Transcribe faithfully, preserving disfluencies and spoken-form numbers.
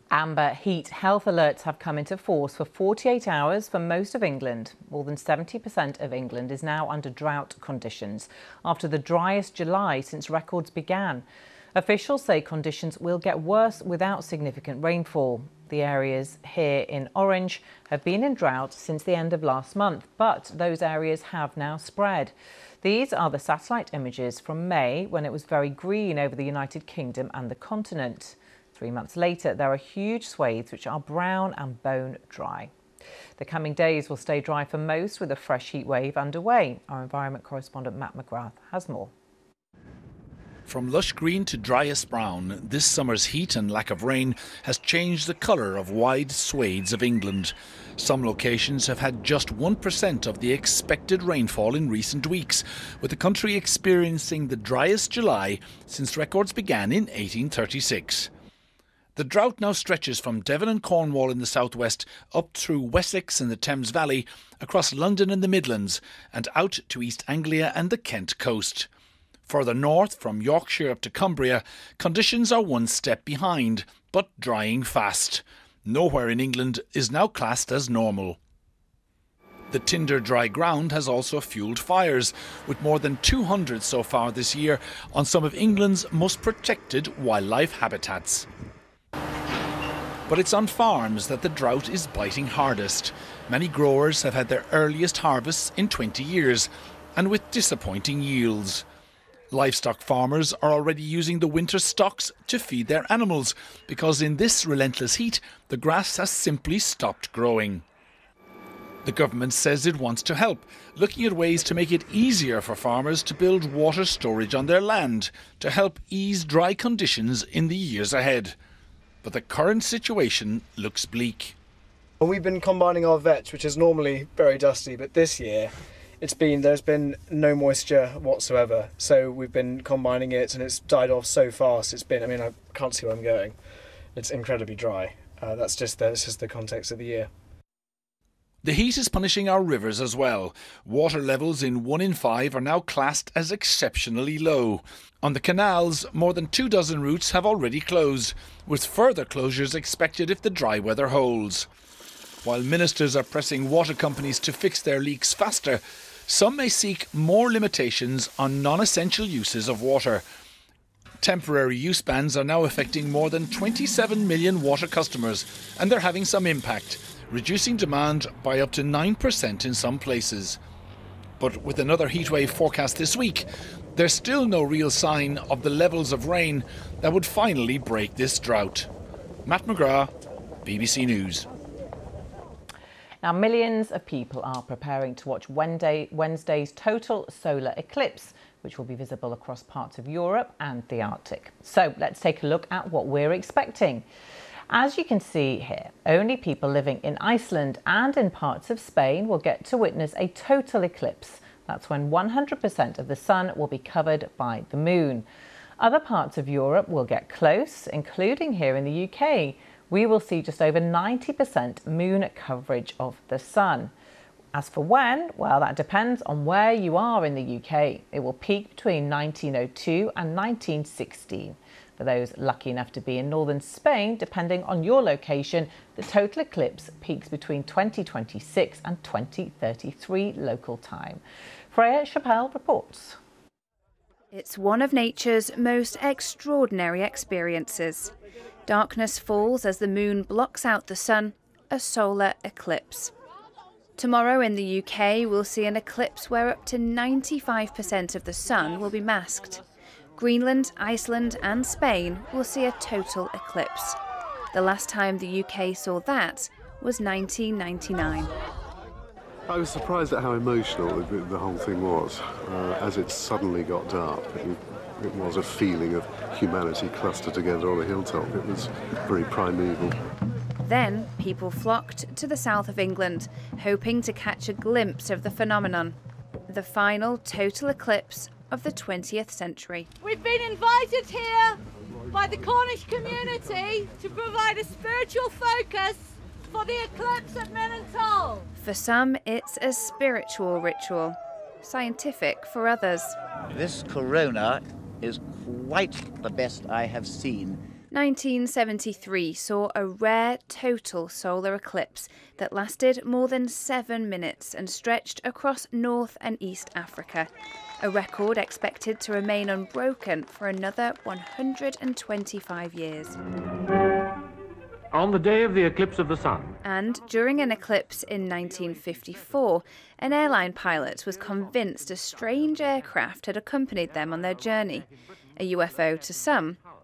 Amber heat health alerts have come into force for forty-eight hours for most of England. More than seventy percent of England is now under drought conditions after the driest July since records began. Officials say conditions will get worse without significant rainfall. The areas here in orange have been in drought since the end of last month, but those areas have now spread. These are the satellite images from May, when it was very green over the United Kingdom and the continent. Three months later, there are huge swathes which are brown and bone dry. The coming days will stay dry for most, with a fresh heat wave underway. Our environment correspondent Matt McGrath has more. From lush green to driest brown, this summer's heat and lack of rain has changed the colour of wide swathes of England. Some locations have had just one percent of the expected rainfall in recent weeks, with the country experiencing the driest July since records began in eighteen thirty-six. The drought now stretches from Devon and Cornwall in the southwest up through Wessex and the Thames Valley, across London and the Midlands, and out to East Anglia and the Kent coast. Further north, from Yorkshire up to Cumbria, conditions are one step behind, but drying fast. Nowhere in England is now classed as normal. The tinder dry ground has also fuelled fires, with more than two hundred so far this year on some of England's most protected wildlife habitats. But it's on farms that the drought is biting hardest. Many growers have had their earliest harvests in twenty years, and with disappointing yields. Livestock farmers are already using the winter stocks to feed their animals, because in this relentless heat, the grass has simply stopped growing. The government says it wants to help, looking at ways to make it easier for farmers to build water storage on their land, to help ease dry conditions in the years ahead. But the current situation looks bleak. Well, we've been combining our vetch, which is normally very dusty, but this year it's been there's been no moisture whatsoever. So we've been combining it, and it's died off so fast. It's been, I mean, I can't see where I'm going. It's incredibly dry. Uh, that's just the, that's just the context of the year. The heat is punishing our rivers as well. Water levels in one in five are now classed as exceptionally low. On the canals, more than two dozen routes have already closed, with further closures expected if the dry weather holds. While ministers are pressing water companies to fix their leaks faster, some may seek more limitations on non-essential uses of water. Temporary use bans are now affecting more than twenty-seven million water customers, and they're having some impact, reducing demand by up to nine percent in some places. But with another heatwave forecast this week, there's still no real sign of the levels of rain that would finally break this drought. Matt McGrath, B B C News. Now, millions of people are preparing to watch Wednesday, Wednesday's total solar eclipse, which will be visible across parts of Europe and the Arctic. So let's take a look at what we're expecting. As you can see here, only people living in Iceland and in parts of Spain will get to witness a total eclipse. That's when one hundred percent of the sun will be covered by the moon. Other parts of Europe will get close, including here in the U K. We will see just over ninety percent moon coverage of the sun. As for when, well, that depends on where you are in the U K. It will peak between nineteen oh two and nineteen sixteen. For those lucky enough to be in northern Spain, depending on your location, the total eclipse peaks between twenty twenty-six and twenty thirty-three local time. Freya Chappell reports. It's one of nature's most extraordinary experiences. Darkness falls as the moon blocks out the sun, a solar eclipse. Tomorrow in the U K, we'll see an eclipse where up to ninety-five percent of the sun will be masked. Greenland, Iceland and Spain will see a total eclipse. The last time the U K saw that was nineteen ninety-nine. I was surprised at how emotional the, the whole thing was. Uh, as it suddenly got dark, it, it was a feeling of humanity clustered together on a hilltop. It was very primeval. Then people flocked to the south of England, hoping to catch a glimpse of the phenomenon. The final total eclipse of the twentieth century. We've been invited here by the Cornish community to provide a spiritual focus for the eclipse at Menantoul. For some, it's a spiritual ritual, scientific for others. This corona is quite the best I have seen. nineteen seventy-three saw a rare total solar eclipse that lasted more than seven minutes and stretched across North and East Africa, a record expected to remain unbroken for another one hundred twenty-five years. On the day of the eclipse of the sun. And during an eclipse in nineteen fifty-four, an airline pilot was convinced a strange aircraft had accompanied them on their journey. A U F O to some,